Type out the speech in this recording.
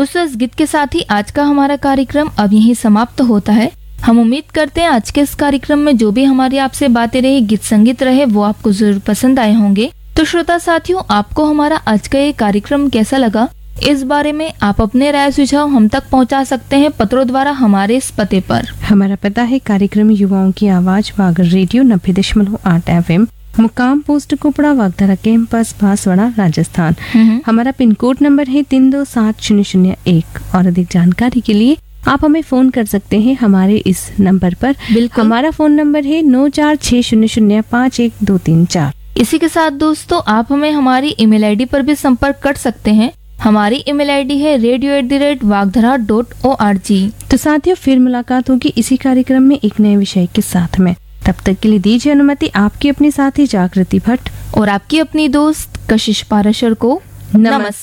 दोस्तों, इस गीत के साथ ही आज का हमारा कार्यक्रम अब यहीं समाप्त होता है। हम उम्मीद करते हैं आज के इस कार्यक्रम में जो भी हमारी आपसे बातें रही, गीत संगीत रहे, वो आपको जरूर पसंद आए होंगे। तो श्रोता साथियों, आपको हमारा आज का ये कार्यक्रम कैसा लगा, इस बारे में आप अपने राय सुझाव हम तक पहुंचा सकते हैं पत्रों द्वारा हमारे इस पते पर। हमारा पता है कार्यक्रम युवाओं की आवाज, वागर रेडियो 90.8 FM, मुकाम पोस्ट कुपड़ा, वागधरा कैंपस, बांसवाड़ा, राजस्थान। हमारा पिन कोड नंबर है 327001। और अधिक जानकारी के लिए आप हमें फोन कर सकते हैं हमारे इस नंबर पर। हमारा फोन नंबर है 9460051234। इसी के साथ दोस्तों, आप हमें हमारी ईमेल आईडी पर भी संपर्क कर सकते हैं। हमारी ईमेल आईडी है radio@vagdhara.org। तो साथियों, फिर मुलाकात होगी इसी कार्यक्रम में एक नए विषय के साथ में। तब तक के लिए दीजिए अनुमति आपकी अपनी साथी जागृति भट्ट और आपकी अपनी दोस्त कशिश पाराशर को। नमस्कार।